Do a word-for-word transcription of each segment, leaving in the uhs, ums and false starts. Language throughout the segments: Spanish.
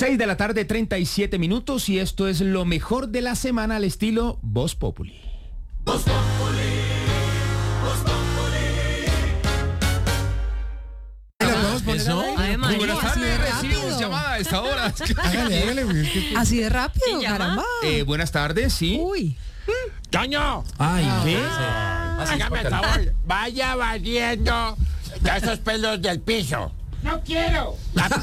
seis de la tarde, treinta y siete minutos, y esto es lo mejor de la semana al estilo Voz Populi. Voz Populi, Voz Populi. Eso. Ay, Muy María, buenas así de tardes, recibimos rápido. llamada a esta hora. Hágale, hágale. Así de rápido, ¿Quién llama? caramba. Eh, buenas tardes, sí. Uy. ¡Toño! Ay, ¿ve? Hágame el favor, vaya valiendo de esos pelos del piso. ¡No quiero!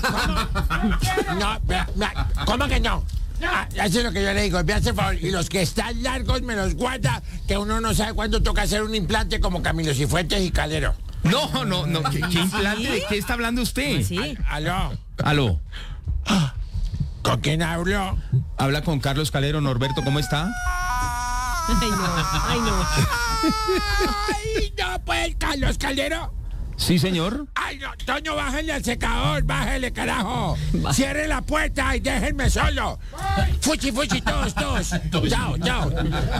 ¿Cómo? No, vea, vea, ¿cómo que no? Ah, eso es lo que yo le digo, me hace favor. Y los que están largos me los guarda, que uno no sabe cuándo toca hacer un implante como Camilo Cifuentes y Calero. No, no, no. ¿Qué, qué implante? ¿De qué está hablando usted? Sí. Aló, Aló. ¿con quién hablo? Habla con Carlos Calero. Norberto, ¿cómo está? Ay, no. Ay, no. ¡Ay, no, pues, Carlos Calero! Sí, señor. ¡Ay, no! Toño, bájale al secador, bájale, carajo. Cierre la puerta y déjenme solo. Fuchi, fuchi, todos, todos. Chao, chao.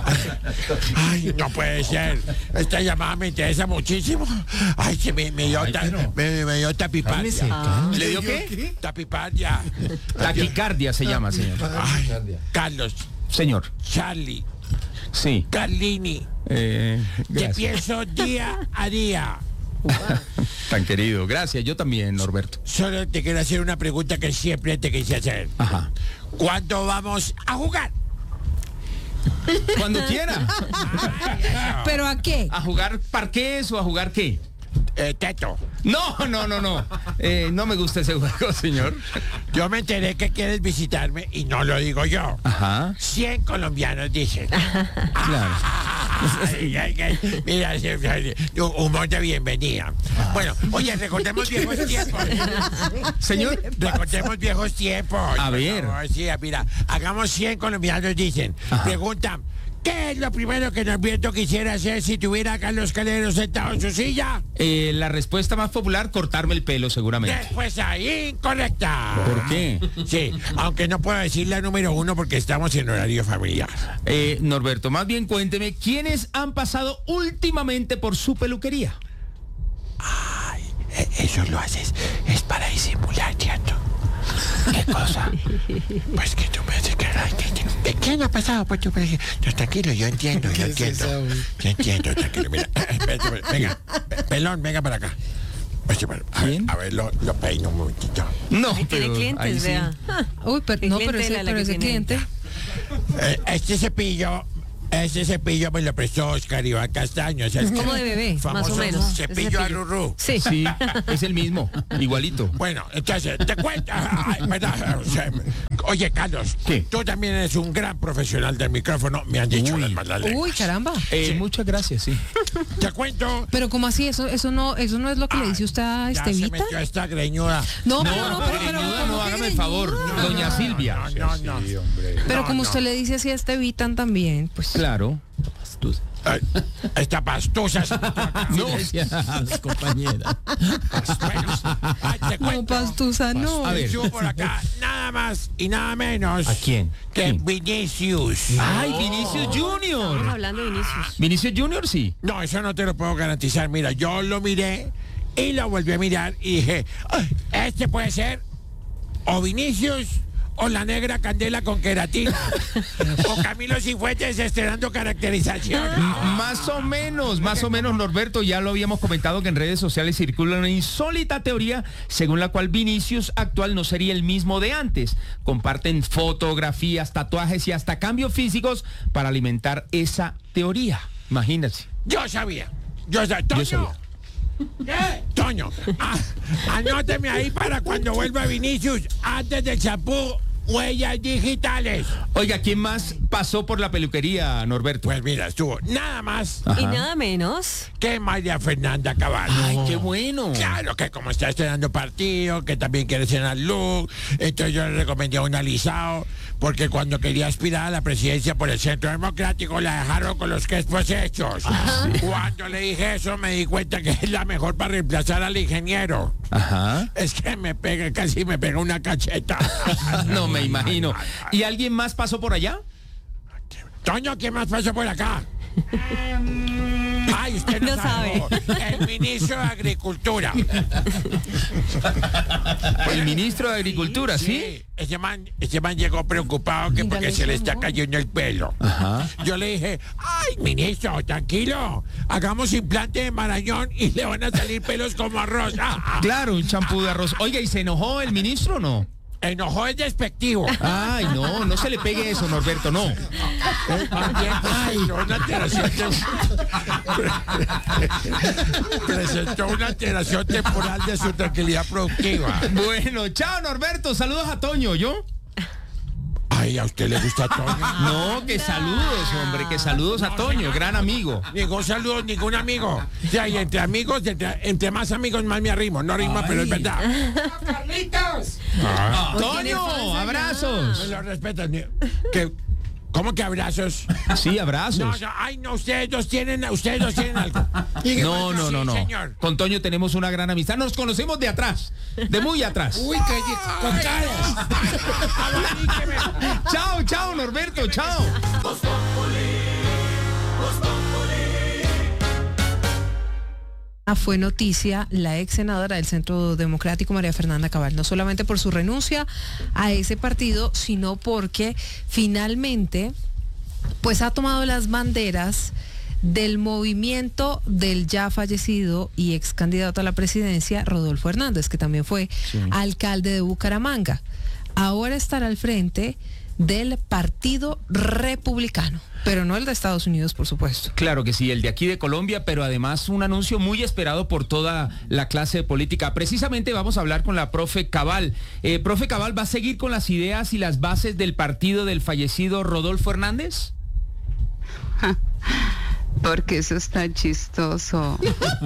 Ay, no puede ser. Esta llamada me interesa muchísimo. Ay, se me, me dio, ta- me, me dio tapipardia. ¿Le dio qué? Tapipardia. Taquicardia se llama, señor. Ay, Carlos, Señor. Charlie, Sí. Carlini, Eh, te gracias. pienso día a día. Tan querido. Gracias. Yo también, Norberto. Solo te quiero hacer una pregunta que siempre te quise hacer. Ajá. ¿Cuándo vamos a jugar? Cuando quiera. ¿Pero a qué? ¿A jugar parqués o a jugar qué? Eh, Teto, No, no, no, no. Eh, no me gusta ese juego, señor. yo me enteré que quieres visitarme y no lo digo yo. Ajá. cien colombianos dicen. Claro. Ay, ay, ay, mira, humor de bienvenida. Bueno, oye, recordemos viejos tiempos. Señor. Recordemos viejos tiempos. A por ver. favor. Sí, mira, hagamos cien colombianos dicen. Ajá. Preguntan, ¿qué es lo primero que Norberto quisiera hacer si tuviera a Carlos Calero sentado en su silla? Eh, la respuesta más popular, cortarme el pelo, seguramente. Respuesta incorrecta. ¿Por qué? Sí, aunque no puedo decir la número uno porque estamos en horario familiar. Eh, Norberto, más bien cuénteme, ¿quiénes han pasado últimamente por su peluquería? Ay, e- eso lo haces, es para disimular, ¿cierto? ¿Qué cosa? Pues que tú me haces que... ay, que- que- ¿Quién ha pasado por tu peluquería? No, tranquilo, yo entiendo, yo entiendo. Yo entiendo, tranquilo, mira. Espérate, espérate, venga, pe- pelón, venga para acá. Oye, bueno, a ver, ¿Quién? a ver, lo, lo peino un momentito. No, Ahí tiene pero clientes, ahí sí. vea. Uy, pero, ¿Qué no, pero ese, clientela la pero que ese tiene? cliente. Eh, este cepillo, este cepillo me lo prestó Oscar Iván Castaño. O sea, es Como que- de bebé, más famoso o menos. Cepillo, Ese a cepillo. Rurú. Sí. Sí, es el mismo, igualito. Bueno, entonces, te cuento. Ay, verdad, o sea, oye, Carlos, ¿Qué? tú también eres un gran profesional del micrófono, me han dicho Uy. las malas lenguas. Uy, caramba. Eh, Sí. Muchas gracias, sí. Te cuento. Pero ¿cómo así? Eso, eso no, eso no es lo que le dice usted a Ya se Estevita. metió esta greñuda. No, No, pero no, pero, pero, greñuda, ¿cómo no, que hágame el greñuda? favor, doña Silvia. No, no, no. Pero No, como no. usted le dice así a Estevitan también, pues. Claro. Ay, esta pastusa. No, compañera. Ay, te No, cuento. pastusa, no. A ver. Yo por acá, nada más y nada menos. ¿A quién? Que ¿Quién? Vinicius. Ay, Vinicius Estamos Junior. hablando de Vinicius. Vinicius Junior, sí. No, eso no te lo puedo garantizar. Mira, yo lo miré y lo volví a mirar y dije, "Ay, este puede ser o Vinicius o la negra Candela con queratina o Camilo Cifuentes estrenando caracterización". Más o menos, más o menos, Norberto, ya lo habíamos comentado que en redes sociales circula una insólita teoría según la cual Vinicius actual no sería el mismo de antes. Comparten fotografías, tatuajes y hasta cambios físicos para alimentar esa teoría. Imagínense. Yo sabía. Yo sabía. Toño. sabía. ¿Qué? Toño, ah, anóteme ahí para cuando vuelva Vinicius antes del champú, huellas digitales. Oiga, ¿quién más pasó por la peluquería, Norberto? Pues mira, estuvo nada más Ajá. Y nada menos. que María Fernanda Caballo. Ay, qué bueno. Claro que como está estrenando partido, que también quiere cenar look, entonces yo le recomendé un alisado, porque cuando quería aspirar a la presidencia por el Centro Democrático la dejaron con los crespos hechos. Cuando le dije eso me di cuenta que es la mejor para reemplazar al ingeniero. Ajá. Es que me pega, casi me pega una cacheta. No me imagino. ¿Y alguien más pasó por allá? Toño, ¿quién más pasó por acá? Ah, Ay, usted no, No sabe. El ministro de Agricultura. El ministro de Agricultura, ¿sí? Ese man, ese man llegó preocupado que porque se le está cayendo el pelo. Ajá. Yo le dije, ay, ministro, tranquilo, hagamos implante de marañón y le van a salir pelos como arroz. Ah, ah. Claro, un champú de arroz. Oiga, ¿y se enojó el ministro o no? Enojó es despectivo. Ay, no, no se le pegue eso, Norberto, no. También presentó una alteración tem- presentó una alteración temporal de su tranquilidad productiva. Bueno, chao, Norberto. Saludos a Toño, ¿yo? Ay, ¿a usted le gusta Toño? No, que saludos, hombre, que saludos a Toño, gran amigo. Ningún saludo, ningún amigo. Ya, y entre amigos, entre, entre más amigos, más me arrimo. No rima, pero es verdad. ¡Carlitos! Ah. Toño, abrazos. Me lo respetan. ¿Qué? ¿Cómo que abrazos? Sí, abrazos. No, no, ay, no, ustedes dos tienen, ustedes dos tienen algo. No, no, no, no. Sí, señor. Con Toño tenemos una gran amistad. Nos conocemos de atrás, de muy atrás. Uy, que con caras. Chao, chao, Norberto, chao. Fue noticia la ex senadora del Centro Democrático, María Fernanda Cabal, no solamente por su renuncia a ese partido, sino porque finalmente pues ha tomado las banderas del movimiento del ya fallecido y ex candidato a la presidencia, Rodolfo Hernández, que también fue Sí. alcalde de Bucaramanga. Ahora estará al frente del Partido Republicano, pero no el de Estados Unidos, por supuesto. Claro que sí, el de aquí de Colombia, pero además un anuncio muy esperado por toda la clase política. Precisamente vamos a hablar con la profe Cabal. Eh, profe Cabal, ¿va a seguir con las ideas y las bases del partido del fallecido Rodolfo Hernández? Porque eso es tan chistoso.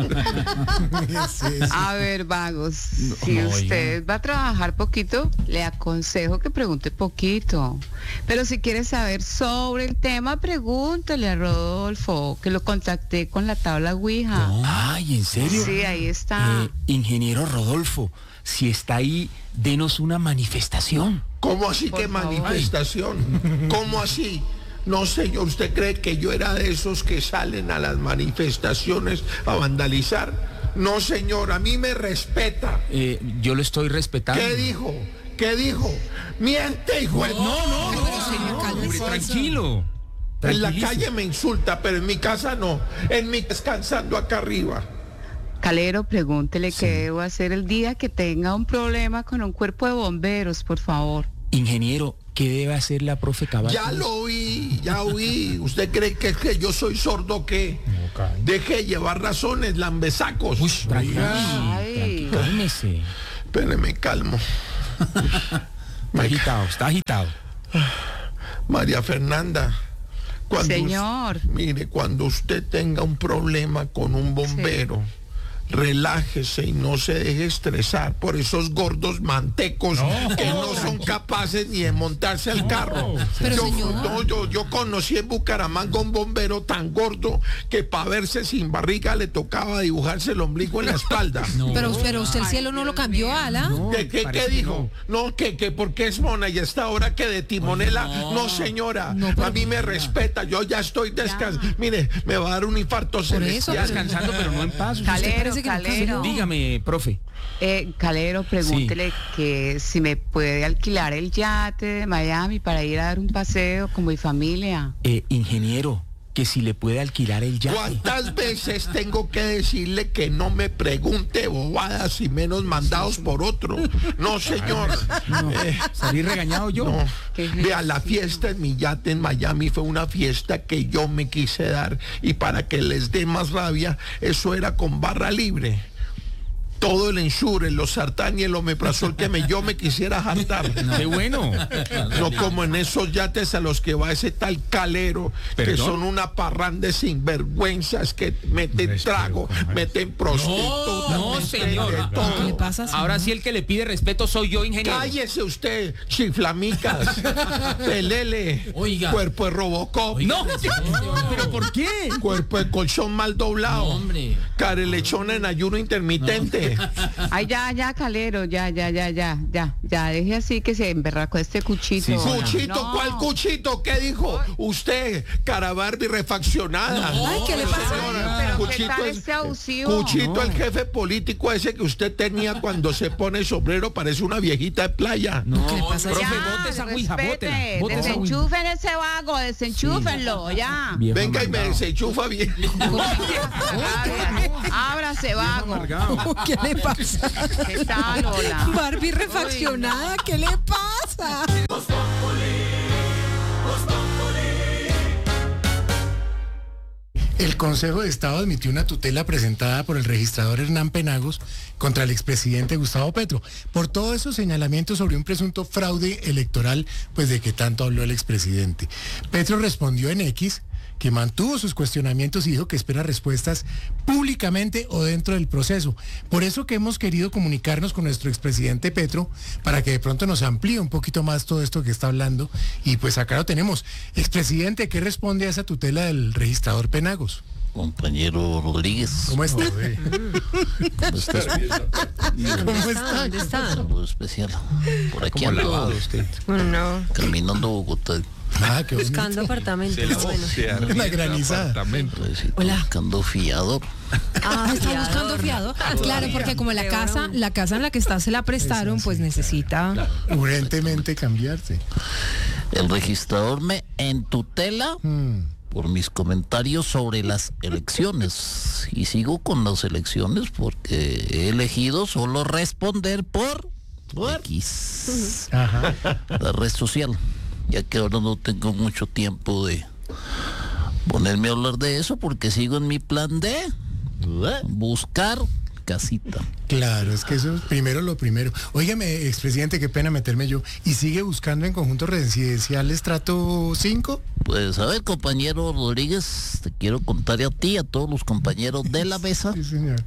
A ver, vagos, si no, usted va a trabajar poquito, le aconsejo que pregunte poquito. Pero si quiere saber sobre el tema, pregúntele a Rodolfo, que lo contacté con la tabla Ouija. Ay, ¿en serio? Sí, ahí está. Eh, ingeniero Rodolfo, si está ahí, denos una manifestación. ¿Cómo así Por que favor. manifestación? ¿Cómo así? No, señor, ¿usted cree que yo era de esos que salen a las manifestaciones a vandalizar? No, señor, a mí me respeta. Eh, yo lo estoy respetando. ¿Qué dijo? ¿Qué dijo? Miente, hijo. de- No, no, no, señor, hombre, tranquilo. En la Tranquilísimo. calle me insulta, pero en mi casa no. En mi descansando acá arriba. Calero, pregúntele qué debo hacer el día que tenga un problema con un cuerpo de bomberos, por favor. Ingeniero, ¿qué debe hacer la profe Cabal? Ya lo oí, ya oí. ¿Usted cree que es que yo soy sordo o qué? Deje de llevar razones, lambesacos. Uy, tranquilo, Ay. tranquilo, cálmese. Espéreme, calmo. Está agitado, está agitado. María Fernanda. Cuando Señor. us- mire, cuando usted tenga un problema con un bombero, relájese y no se deje estresar por esos gordos mantecos que no son capaces ni de montarse al carro. Pero, yo, señor. no, yo, yo conocí en Bucaramanga un bombero tan gordo que para verse sin barriga le tocaba dibujarse el ombligo en la espalda. Pero, pero usted el cielo no lo cambió, Ala. ¿Qué, qué- parece qué que dijo? No, que, que porque es mona y esta hora que de timonela. No, señora, No, pero- a mí me respeta. Yo ya estoy descansando. Mire, me va a dar un infarto Por eso, celestial. Descansando, pero no en paz. Usted- Calero, parece que no Calero. casó. Dígame, profe. Eh, Calero, pregúntele que si me puede alquilar el yate de Miami para ir a dar un paseo con mi familia. Eh, ingeniero, que si le puede alquilar el yate. ¿Cuántas veces tengo que decirle que no me pregunte bobadas y menos mandados por otro? No, señor. Eh, ¿Salí regañado yo? No, ¿Qué? vea, la fiesta en mi yate en Miami fue una fiesta que yo me quise dar y para que les dé más rabia, eso era con barra libre. Todo el ensure, los sartán y el omeprazol que me, yo me quisiera jartar. Qué bueno. No como en esos yates a los que va ese tal Calero, que ¿Perdón? son una parranda de sinvergüenzas que meten trago, meten prostitutas. No, meten señor. de todo. ¿Qué le pasa, señor? Ahora sí el que le pide respeto soy yo, ingeniero. Cállese usted, chiflamicas, pelele, Oiga. cuerpo de Robocop, No, pero ¿por qué? cuerpo de colchón mal doblado, hombre. carelechona en ayuno intermitente, usted. Ay, ya, ya, Calero, ya, ya, ya, ya, ya, ya, deje así que se emberracó este cuchito. Sí, sí. Cuchito, No. ¿cuál cuchito? ¿Qué dijo? Usted, cara Barbie refaccionada. Ay, ¿qué le pasa? Pero ¿qué tal es- este abusivo? Cuchito, el jefe político ese que usted tenía cuando se pone sombrero, parece una viejita de playa. No, ¿Qué le pasa? profe, Ya, bote esa ouija, respete, bótela, bótela esa ouija. desenchufen ese vago, desenchúfenlo, ya. Viejo Venga y me amargado. desenchufa bien. Ábrase, vago. ¿Qué le pasa? ¿Qué tal, hola? Barbie refaccionada, ¿qué le pasa? El Consejo de Estado admitió una tutela presentada por el registrador Hernán Penagos contra el expresidente Gustavo Petro por todos esos señalamientos sobre un presunto fraude electoral, pues de que tanto habló el expresidente. Petro respondió en X que mantuvo sus cuestionamientos y dijo que espera respuestas públicamente o dentro del proceso. Por eso que hemos querido comunicarnos con nuestro expresidente Petro para que de pronto nos amplíe un poquito más todo esto que está hablando. Y pues acá lo tenemos. Expresidente, ¿qué responde a esa tutela del registrador Penagos? Compañero Rodríguez, ¿Cómo está? ¿cómo estás? ¿Cómo está? ¿Dónde está? Saludo especial. Por aquí Como lavado ando usted. Bueno, no. caminando Bogotá. Ah, qué bonito. Buscando apartamento. Bueno. Una granizada. Pues, Hola. buscando fiador. Ah, Está fiador. buscando fiado. Claro, porque como la casa, la casa en la que está se la prestaron, pues necesita. Urgentemente cambiarse. El registrador me entutela Mm. por mis comentarios sobre las elecciones. Y sigo con las elecciones porque he elegido solo responder por X, Ajá. la red social, ya que ahora no tengo mucho tiempo de ponerme a hablar de eso porque sigo en mi plan de buscar casita. Claro, es que eso es primero lo primero. Óigame, expresidente, qué pena meterme yo. ¿Y sigue buscando en conjuntos residenciales trato cinco? Pues a ver, compañero Rodríguez, te quiero contar a ti, a todos los compañeros de la mesa, Sí, señor.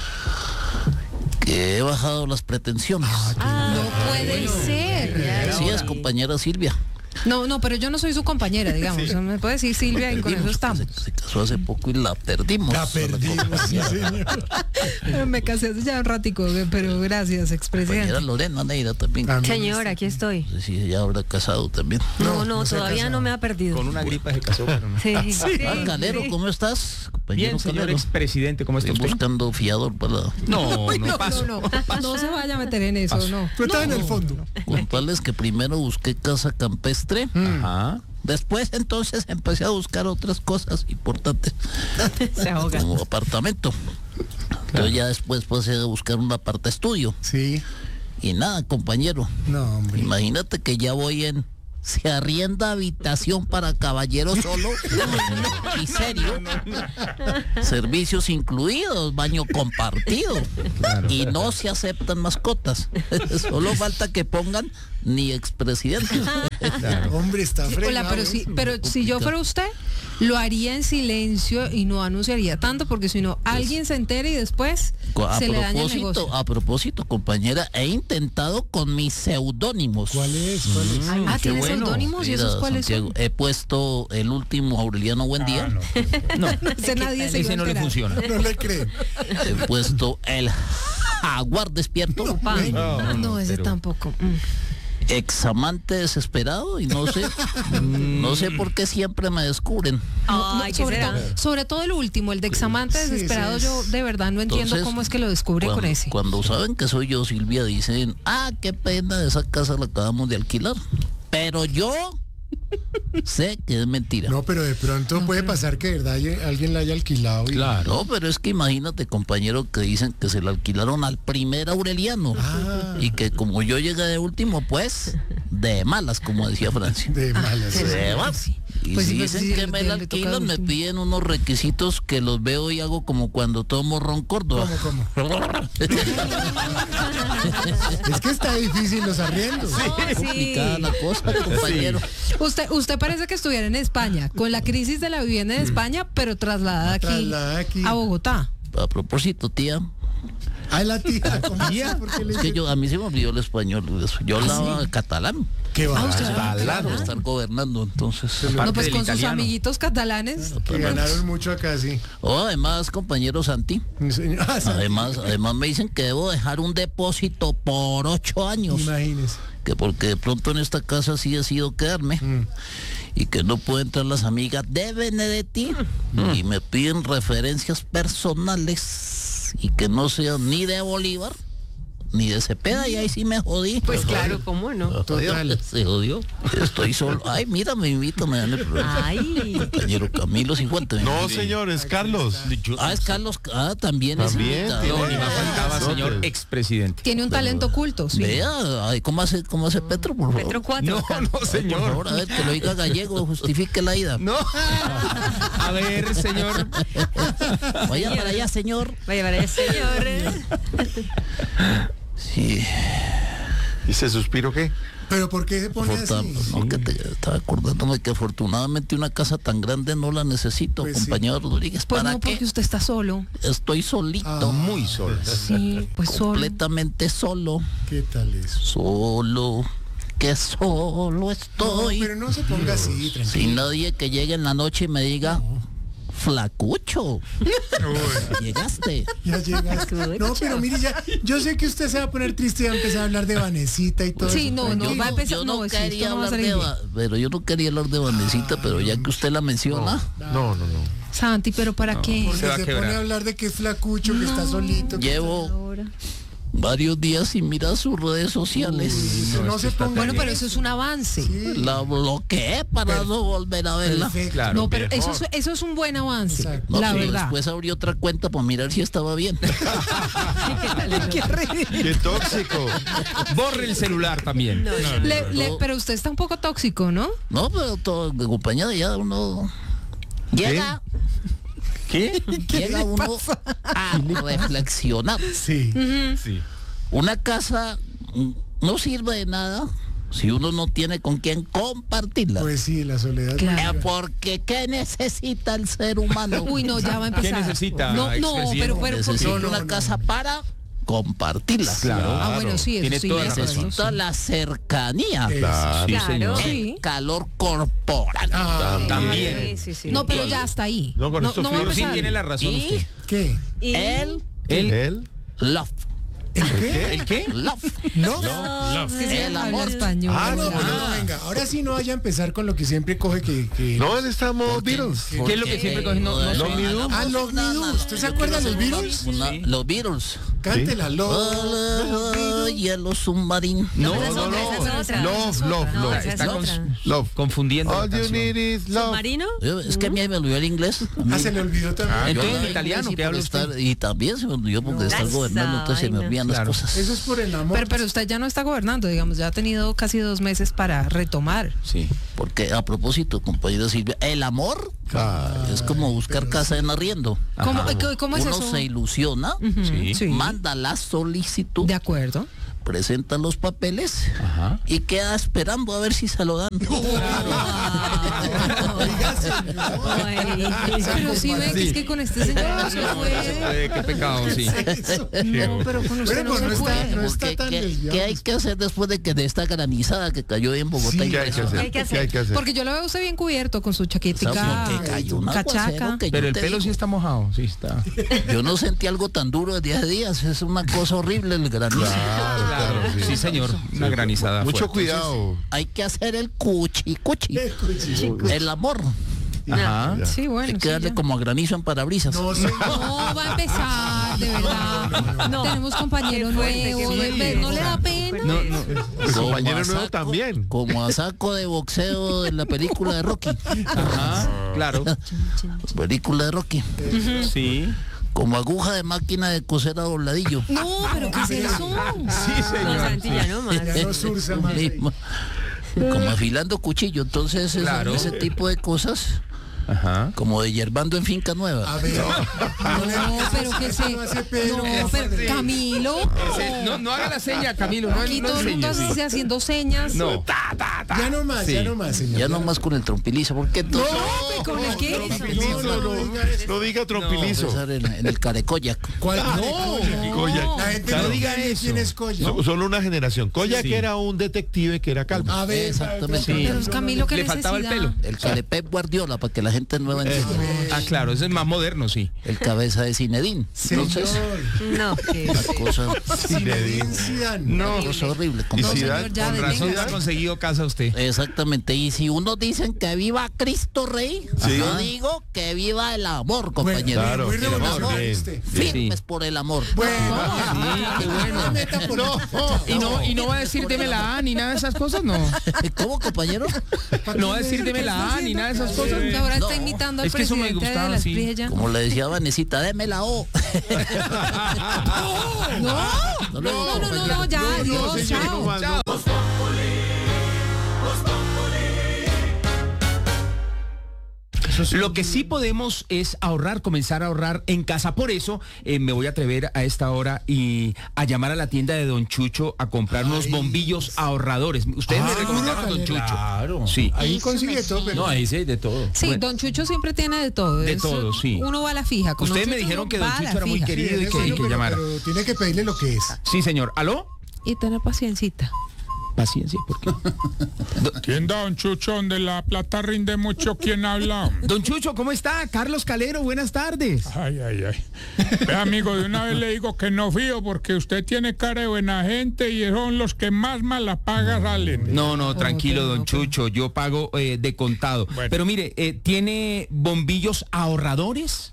que he bajado las pretensiones. No puede ser. Así es, compañera Silvia. No, no, pero yo no soy su compañera, digamos. Me puede decir Silvia y con eso Perdimos, estamos. Se, se casó hace poco y la perdimos. La perdimos, sí, señor. Me casé hace ya un ratico, pero gracias, Compañera expresidente. Lorena Neira también. También. Señor, aquí estoy. No sé si ella habrá casado también. No, No, no, no se ha todavía casado. no me ha perdido. Con una gripa se casó, pero no. Sí, sí. Ah, Calero, ¿cómo estás? Compañero Bien, señor Calero. expresidente, ¿cómo está Estoy usted? buscando fiador para No, no paso. No, no, no se vaya a meter en eso, no. Pero estaba en el fondo. contarles que primero busqué casa campestre. Ajá. Después entonces empecé a buscar otras cosas importantes Se ahoga. como apartamento. Entonces ya después pasé a buscar un aparta estudio. Sí. Y nada, compañero. No, hombre. Imagínate que ya voy en... Se arrienda habitación para caballero solo. Y serio. Servicios incluidos, baño compartido. Y no se aceptan mascotas. Solo falta que pongan ni expresidente. Hombre, está fregado. Hola, pero si, pero si yo fuera usted, lo haría en silencio y no anunciaría tanto, porque si no, alguien se entera y después A se le daña el propósito, negocio. a propósito, compañera, he intentado con mis seudónimos. ¿Cuál es? ¿Cuál es? Ah, qué ¿tiene bueno. seudónimos? ¿Y Mira, esos cuáles Santiago, he puesto el último Aureliano Buendía. No, son? Ese nadie se iba ese a no le enterar. funciona. No le creen. He puesto el jaguar despierto. Ay, No, no, ese pero- tampoco. Mm. Examante desesperado y no sé, no sé por qué siempre me descubren. No, Ay, ¿qué sobre, será? todo, sobre todo el último, el de examante Sí, desesperado, ese yo es- de verdad no entiendo Entonces, cómo es que lo descubre cuando, con ese. Cuando saben que soy yo, Silvia, dicen, ah, qué pena, esa casa la acabamos de alquilar. Pero yo sé que es mentira. No, pero de pronto puede pasar que de verdad haya- alguien la haya alquilado. Y... Claro. No, pero es que imagínate, compañero, que dicen que se la alquilaron al primer Aureliano. Ah. Y que como yo llegué de último, pues, de malas, como decía Francia. De malas. sí, De malas. Y Pues si sí, pues dicen sí, que le- me le la toca alquilan, al me último. piden unos requisitos que los veo y hago como cuando tomo ron Córdoba. ¿Cómo, Es que está difícil los arriendos. Complicada la cosa, compañero. Usted, usted parece que estuviera en España, con la crisis de la vivienda en España, pero trasladada aquí, Trasladada aquí. a Bogotá. A propósito, tía, Ah, la tía. ¿Cómo así? ¿Por qué le Es que dice- yo, a mí se me olvidó el español. Yo hablaba catalán. ¿Qué va? Ah, usted habla Para catalán. estar gobernando, entonces. Aparte No, pues del con sus italiano. amiguitos catalanes. Que ganaron mucho acá, sí. Oh, además, compañero Santi, Mi señor- Ah, sí. además, además me dicen que debo dejar un depósito por ocho años. Imagínese. Que porque de pronto en esta casa sí he sido quedarme. Y que no pueden entrar las amigas de Benedetti. Y me piden referencias personales. Y que no sean ni de Bolívar, ni de Cepeda. Y ahí sí me jodí. Pues claro, ¿cómo no? Total. Se jodió. Estoy solo. Ay, mira, me invita, me dan el programa. Ay, Compañero Camilo Cifuentes. No, señores, Carlos. Ah, es Carlos. Ah, también, es También invitado. tiene- No, ni más faltaba, No, señor pues. expresidente. Tiene un talento oculto, sí. Vea, ay, ¿cómo hace, cómo hace Petro, por favor? Petro cuatro. No, acá. no, Por señor. favor, a ver, que lo diga gallego, justifique la ida. No. A ver, señor. Vaya para allá, señor. Vaya, vaya, señor. Sí. ¿Y ese suspiro qué? ¿Pero por qué se pone Aforta- así? no, que te, estaba acordándome que afortunadamente una casa tan grande no la necesito, Pues sí. compañero Rodríguez. Pues ¿Para no, qué? porque usted está solo. Estoy solito, Ah, Muy solo. Sí, pues solo. completamente solo, ¿Qué tal eso? solo, que solo No, estoy. pero no se ponga así, Sin tranquilo. nadie que llegue en la noche y me diga, flacucho, llegaste. Ya llegaste. No, pero mire, ya, yo sé que usted se va a poner triste y va a empezar a hablar de Vanesita y todo Sí, eso. no, no, Tranquilo. va a empezar. Yo No, no sí, quería esto no va a hablar salir de, bien. Va- pero yo no quería hablar de Vanesita, pero ya que usted la menciona, No, no, no. Santi, ¿pero para qué? Porque Se va a se quebrar. pone a hablar de que es flacucho, que está solito. que llevo Ahora. varios días sin mirar sus redes sociales. está- no, se ponga Bueno, en pero eso es un avance. La bloqueé para no volver a verla. Perfecto. Claro. No, pero eso mejor. es, eso es un buen avance. Exacto. No, la pero verdad. después abrí otra cuenta para mirar si estaba bien. Qué ridículo. Qué tóxico. Borre el celular también. No, no. Le- le- pero usted está un poco tóxico, ¿no? No, pero todo de compañía de ya uno llega, ¿Qué? llega uno a reflexionar. Sí. Sí. Una casa mm, no sirve de nada si uno no tiene con quién compartirla. Pues sí, la soledad. Claro. Eh, Porque ¿qué necesita el ser humano? Uy, no, ya va a empezar. ¿Qué necesita, No, no, expresidente? pero, pero ¿por Necesita qué? no, una no, casa para compartirla. Claro. Ah, bueno, sí, eso Tiene sí. toda la eso razón. Necesita la cercanía, Claro. Sí, Claro. señor. Sí. calor corporal. Ah, También. Sí, sí, sí. No, pero ya hasta ahí. No, con esto va a fijo. Sí, empezar. tiene la razón Y usted. ¿qué? Y- el ¿El, ¿Él? love. ¿El qué? ¿El qué? Love. ¿No? Es que se El habla amor. español. Ah, no, ¿verdad? no, no, venga. Ahora sí no vaya a empezar con lo que siempre coge que... que- No, él está en modo Beatles. ¿Qué es lo que siempre coge? No, no Love sé. Me Do. Ah, Love Me Do. ¿Usted se acuerda de los Beatles? Una- Los Beatles. Cántela, Love. Hielo submarino. No, Esa es no, otra, esa es no. otra. Love, love, No, love. esa es Está con- otra. Love. confundiendo la All you canción. need is love. ¿Marino? Yo- Es que a mí me olvidó el inglés. Ah, se le olvidó también. Entonces, Yo en hablaba italiano, inglés y ¿qué por habla usted? estar- Y también se me olvidó porque estar Esa gobernando, entonces se me vaina. olvidan Claro. las cosas. Eso es por el amor. Pero, pero usted ya no está gobernando, digamos, ya ha tenido casi dos meses para retomar. Sí. Porque a propósito, compañera Silvia, el amor es como buscar casa en arriendo. ¿Cómo, ¿cómo- cómo es Uno eso? se ilusiona, Ujú, Sí. sí. manda la solicitud, De acuerdo. presenta los papeles Ajá. y queda esperando a ver si se lo dan. Ay. Pero sí ve que es que con este señor no se puede. Eh, qué pecado, sí. No, pero con usted Bueno, no pues no se está- puede. no está Porque, tan ¿qué, desviado. qué hay que hacer después de que de esta granizada que cayó en Bogotá? Sí, y ¿Qué hay que Grecia? hacer? hay que ¿Qué hay que hacer? Porque yo lo veo a usted bien cubierto con su ¿Sabes chaquetica por qué cayó un cachaca. aguacero que Pero yo el te pelo digo? sí está mojado, sí está. Yo no sentí algo tan duro desde hace días, es una cosa horrible el granizo. Claro, claro, sí. Sí, señor. Una granizada. Mucho fuerte. cuidado. Hay que hacer el cuchi cuchi, Escuche. el amor. Ajá. Sí, bueno. Hay que sí, darle ya. como a granizo en parabrisas. No, sí. No, va a empezar, de verdad. No. Tenemos compañero Qué fuerte, qué nuevo, fuerte. de- ¿no le da pena? No, no. El Como compañero a nuevo saco- también. Como a saco de boxeo de la película de Rocky. Ajá. Claro. Película de Rocky. Sí. Como aguja de máquina de coser a dobladillo. No, pero ¿qué es eso? Sí, No, señor. Santi, ya no más. Ya no surza más ahí. Como afilando cuchillo. Entonces, es- Claro. ese tipo de cosas Ajá. Como de yerbando en finca nueva. A ver. No, le No, hagas pero que eso, se... no hace Pedro. No, pero Camilo. Ese- no, no haga la seña, Camilo. No, Aquí no todo el mundo enseñe, sí. hace- haciendo señas. No. Ya no más, Sí. ya no más, señor. Ya nomás con el trompilizo, porque No, ¿con el qué? No, no, no, diga eso. No diga trompilizo. en, en el carecoyac. ¿Cuál? No. Koyak. La gente No no diga diga eso. quién es Koyak. So- Solo una generación. Koyak Sí. era un detective que era calvo. A ver, Exactamente. para- Sí. Pero Camilo, ¿qué Le faltaba el pelo. necesidad? El carepep Guardiola, para que la gente nueva entienda. Ah, claro, ese es más moderno, sí. El cabeza de Zinedine. Entonces, Señor. No, que la cosa, Zinedine Zidane. No. cosa horrible. Y No, Zidane, señor, ya Con razón detenga. ha conseguido casa usted. Exactamente. Y si unos dicen que viva Cristo Rey, Sí. yo digo que viva el amor, Bueno, compañero. Claro, muy el amor, revolucionario bien. usted. Firmes por el amor. Bueno, Sí, qué bueno. no meta por- Y no, y no va a decir deme la A ni nada de esas cosas, no. ¿Cómo, compañero? No va a decir deme la A ni nada de esas cosas. Que ahora está No. imitando al Es que eso me presidente de gustaba, la sí. Espriella. Como le decía Vanesita, déme la O. No, no, no, no, no, ya, adiós, señor, chao. no más, no. Lo que sí podemos es ahorrar, comenzar a ahorrar en casa. Por eso eh, me voy a atrever a esta hora y a llamar a la tienda de Don Chucho a comprar unos Ay, bombillos ahorradores. Ustedes me Ah, recomendaron Don Calero. Chucho. Claro. Sí. Ahí consigue todo, pero... No, ahí sí hay de todo. Sí, Bueno. Don Chucho siempre tiene de todo. De Es- todo, sí. Uno va a la fija. Con Ustedes Don me Chucho dijeron uno que Don va a la Chucho era muy fija. querido. Sí, y en que- serio, y que pero- llamara. pero tiene que pedirle lo que es. Sí, señor. ¿Aló? Y tener paciencita. Paciencia, ¿por qué? Tienda Don Chucho, donde la plata rinde mucho, ¿quién habla? Don Chucho, ¿cómo está? Carlos Calero, buenas tardes. Ay, ay, ay. Ve, amigo, de una vez le digo que no fío porque usted tiene cara de buena gente y son los que más mala paga salen. No, no, tranquilo, pero don no, pero- Chucho, yo pago eh, de contado. Bueno. Pero mire, eh, ¿tiene bombillos ahorradores?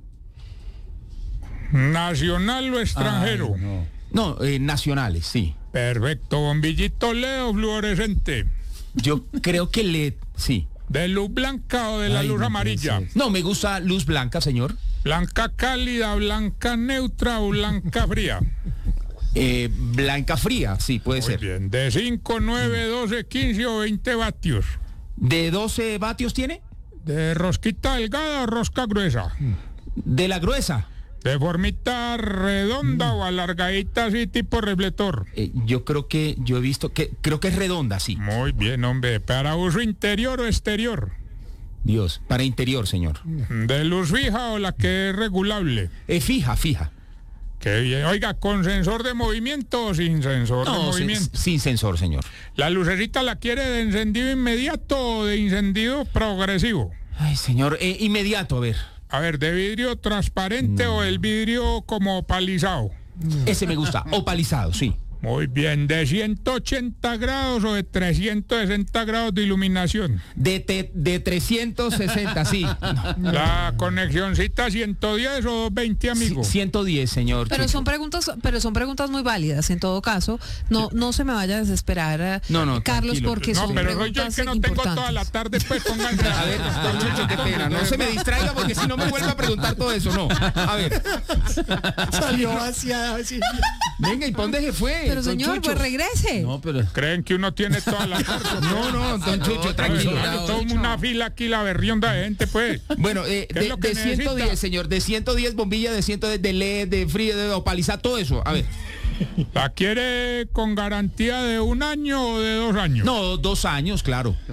¿Nacional o extranjero? Ay, no. No, eh, nacionales, sí. Perfecto, bombillito L E D o fluorescente. Yo creo que le... Sí. ¿De luz blanca o de la Ay, luz no amarilla? puede ser. No, me gusta luz blanca, señor. ¿Blanca cálida, blanca neutra o blanca fría? Eh, blanca fría, sí, puede Muy ser. bien. ¿De cinco, nueve, doce, quince o veinte vatios? ¿De doce vatios tiene? ¿De rosquita delgada o rosca gruesa? ¿De la gruesa? ¿De formita redonda o alargadita así tipo reflector? Eh, yo creo que yo he visto que... Creo que es redonda, sí. Muy bien, hombre. ¿Para uso interior o exterior? Dios, para interior, señor. ¿De luz fija o la que es regulable? Eh, fija, fija. Qué bien. Oiga, ¿con sensor de movimiento o sin sensor de No, sin, movimiento? sin sensor, señor. ¿La lucecita la quiere de encendido inmediato o de encendido progresivo? Ay, señor, eh, inmediato, a ver. A ver, ¿de vidrio transparente o el vidrio como opalizado? Ese me gusta, opalizado, sí. Muy bien, ¿de ciento ochenta grados o de trescientos sesenta grados de iluminación? De, te- de trescientos sesenta, sí. No. ¿La conexioncita ciento diez o doscientos veinte, amigo? Sí, ciento diez, señor. Pero Chucho. son preguntas, pero son preguntas muy válidas en todo caso. No, no se me vaya a desesperar, eh, No, no, Carlos, tranquilo. porque No, son pero soy yo el preguntas que no tengo importantes. toda la tarde, pues pónganse. A ver, don Chucho, qué pena. No se me distraiga porque si no me vuelve a preguntar todo eso, no. A ver, Salió hacia... así. venga, ¿y para dónde se fue? Pero don señor, Chucho? pues regrese. No, pero... Creen que uno tiene toda la tarde. No, no, don Chucho, tranquilo. Toda una fila aquí, la berrionda de gente, pues. Bueno, eh, ¿Qué es de, lo que de ciento diez, necesita? señor, de ciento diez bombillas, de ciento diez de L E D, de frío, de opalizar, todo eso. A ver. ¿La quiere con garantía de un año o de dos años? No, dos años, claro.